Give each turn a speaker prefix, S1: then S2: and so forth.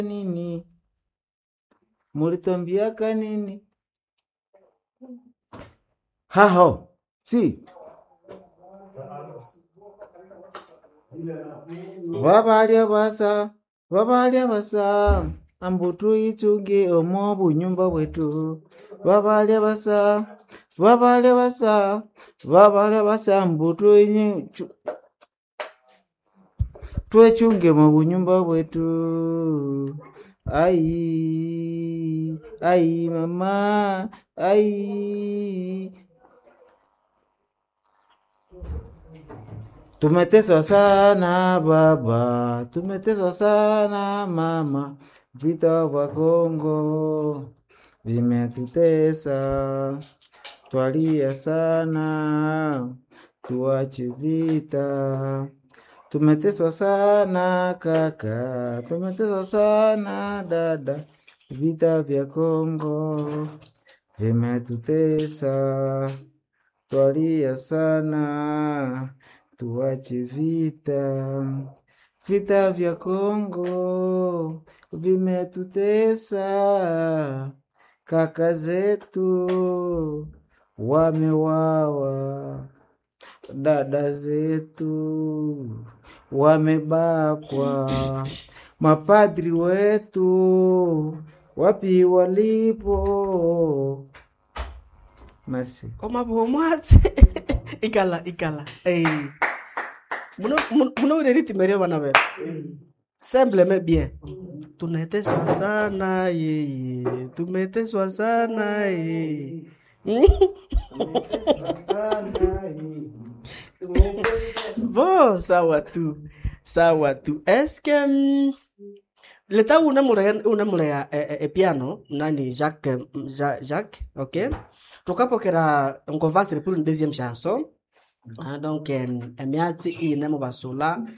S1: nini? Mulitwambiaka nini? Haho. Si. Babalya basa. Ambutu ichunge omobu nyumba wetu. Babalya basa ambutu inyu. Tuechunge mu nyumba wetu. Ai mama, ai. Tumeteswa sana baba, tumeteswa sana mama, vita vya Kongo vimetutesa, twalia sana, tuache vita. Tumeteswa sana kaka, tumeteswa sana dada, vita vya Kongo vimetutesa, twalia sana, tuache vita. Vita vya Kongo vimetutesa, kaka zetu wamewawa, dada zetu wamebakwa, mapadri wetu wapi walipo. Merci.
S2: Omabomwatse. Ikala. Muno ureriti merio bana be. Semble mais bien. Tunateswa sana yeye. Tumeteswa sana yeye. Bon, sawa tu. Est-ce que l'État unamulea piano nani Jacques, ok? Tukapokera ngova pour une deuxième chanson. Donc emiatsi ine mubasula